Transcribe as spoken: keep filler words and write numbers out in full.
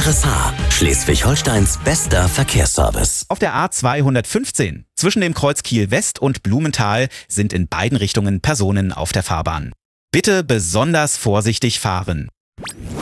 R S H, Schleswig-Holsteins bester Verkehrsservice. Auf der A zweihundertfünfzehn zwischen dem Kreuz Kiel West und Blumenthal sind in beiden Richtungen Personen auf der Fahrbahn. Bitte besonders vorsichtig fahren.